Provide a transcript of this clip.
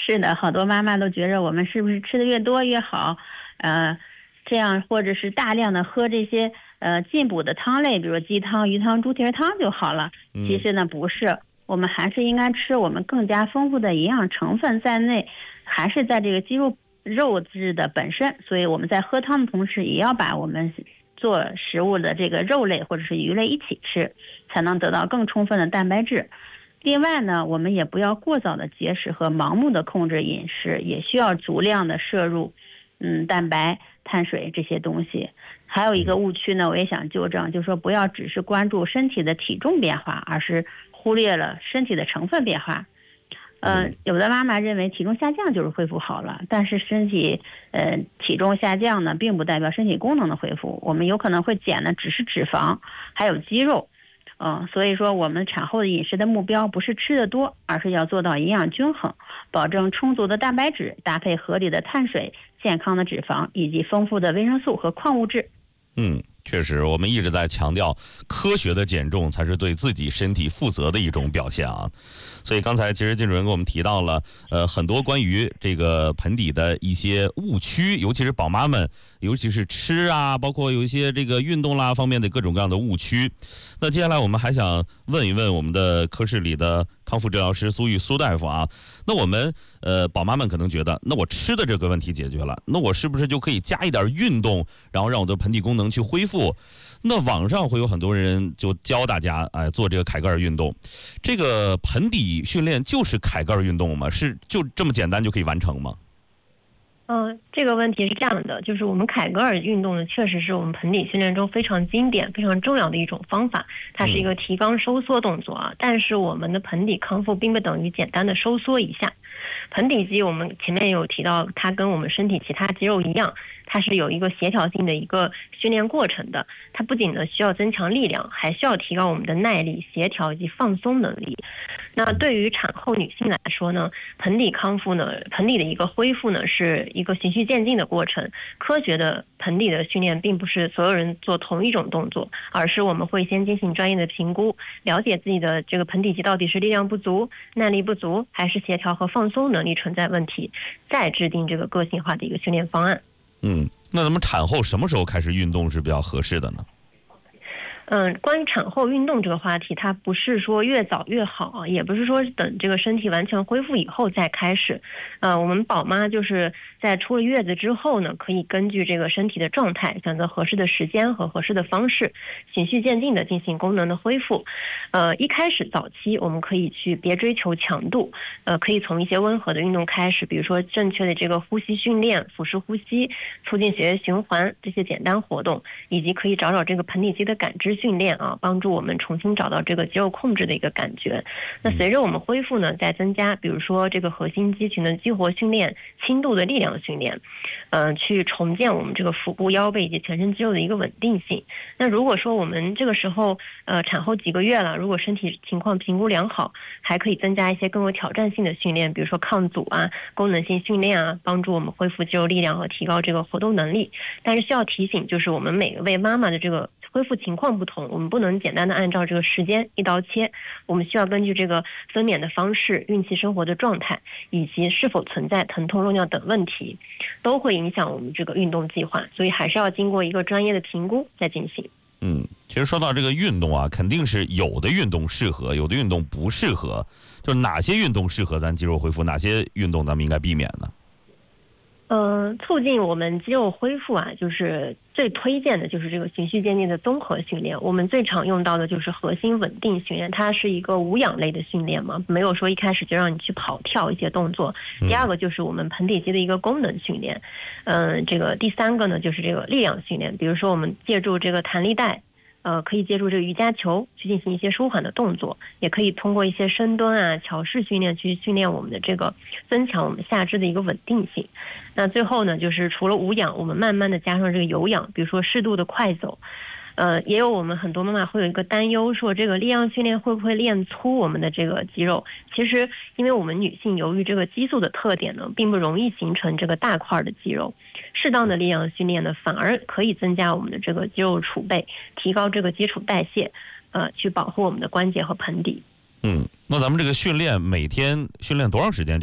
是的，好多妈妈都觉着我们是不是吃的越多越好，这样或者是大量的喝这些进补的汤类，比如鸡汤、鱼汤、猪蹄儿汤就好了。其实呢不是，我们还是应该吃我们更加丰富的营养成分在内，还是在这个肌肉肉质的本身。所以我们在喝汤的同时，也要把我们做食物的这个肉类或者是鱼类一起吃，才能得到更充分的蛋白质。另外呢，我们也不要过早的节食和盲目的控制饮食，也需要足量的摄入蛋白、碳水这些东西。还有一个误区呢，我也想纠正，就是说不要只是关注身体的体重变化，而是忽略了身体的成分变化。有的妈妈认为体重下降就是恢复好了，但是身体体重下降呢，并不代表身体功能的恢复。我们有可能会减的只是脂肪，还有肌肉。所以说我们产后的饮食的目标不是吃的多，而是要做到营养均衡，保证充足的蛋白质，搭配合理的碳水、健康的脂肪以及丰富的维生素和矿物质。 确实，我们一直在强调，科学的减重才是对自己身体负责的一种表现啊。所以刚才其实金主任给我们提到了，很多关于这个盆底的一些误区，尤其是宝妈们，尤其是吃啊，包括有一些这个运动啦方面的各种各样的误区。那接下来我们还想问一问我们的科室里的康复治疗师苏大夫啊，那我们宝妈们可能觉得，那我吃的这个问题解决了，那我是不是就可以加一点运动，然后让我的盆底功能去恢复？那网上会有很多人就教大家做这个凯格尔运动，这个盆底训练就是凯格尔运动吗？是就这么简单就可以完成吗？ 这个问题是这样的，就是我们凯格尔运动呢，确实是我们盆底训练中非常经典、非常重要的一种方法。它是一个提肛收缩动作啊，但是我们的盆底康复并不等于简单的收缩一下。盆底肌我们前面有提到，它跟我们身体其他肌肉一样，它是有一个协调性的一个训练过程的。它不仅呢需要增强力量，还需要提高我们的耐力、协调以及放松能力。那对于产后女性来说呢，盆底康复呢，盆底的一个恢复呢，是一个循序渐进的过程。科学的盆底的训练并不是所有人做同一种动作，而是我们会先进行专业的评估，了解自己的这个盆底肌到底是力量不足、耐力不足，还是协调和放松能力存在问题，再制定这个个性化的一个训练方案。 那咱们产后什么时候开始运动是比较合适的呢？ 关于产后运动这个话题，它不是说越早越好啊，也不是说等这个身体完全恢复以后再开始。我们宝妈就是在出了月子之后呢，可以根据这个身体的状态，选择合适的时间和合适的方式，循序渐进的进行功能的恢复。一开始早期我们可以去别追求强度，可以从一些温和的运动开始，比如说正确的这个呼吸训练、腹式呼吸、促进血液循环这些简单活动，以及可以找找这个盆底肌的感知训练啊，帮助我们重新找到这个肌肉控制的一个感觉。那随着我们恢复呢，再增加比如说这个核心肌群的激活训练、轻度的力量训练，去重建我们这个腹部、腰背以及全身肌肉的一个稳定性。那如果说我们这个时候产后几个月了，如果身体情况评估良好，还可以增加一些更有挑战性的训练，比如说抗阻啊、功能性训练啊，帮助我们恢复肌肉力量和提高这个活动能力。但是需要提醒，就是我们每位妈妈的这个恢复情况不同，我们不能简单的按照这个时间一刀切，我们需要根据这个分娩的方式、孕期生活的状态以及是否存在疼痛、漏尿等问题，都会影响我们这个运动计划，所以还是要经过一个专业的评估再进行。 其实说到这个运动啊，肯定是有的运动适合，有的运动不适合。就是哪些运动适合咱肌肉恢复，哪些运动咱们应该避免呢？ 促进我们肌肉恢复啊，就是最推荐的就是这个循序渐进的综合训练。我们最常用到的就是核心稳定训练，它是一个无氧类的训练嘛，没有说一开始就让你去跑跳一些动作。第二个就是我们盆底肌的一个功能训练。这个第三个呢就是这个力量训练，比如说我们借助这个弹力带。可以借助这个瑜伽球去进行一些舒缓的动作，也可以通过一些深蹲啊、桥式训练去训练我们的这个增强我们下肢的一个稳定性。那最后呢，就是除了无氧，我们慢慢的加上这个有氧，比如说适度的快走。也有我们很多妈妈会有一个担忧，说这个力量训练会不会练粗我们的这个肌肉？其实，因为我们女性由于这个激素的特点呢，并不容易形成这个大块的肌肉。适当的力量训练呢，反而可以增加我们的这个肌肉储备，提高这个基础代谢，去保护我们的关节和盆底。 那咱们这个训练每天训练多长时间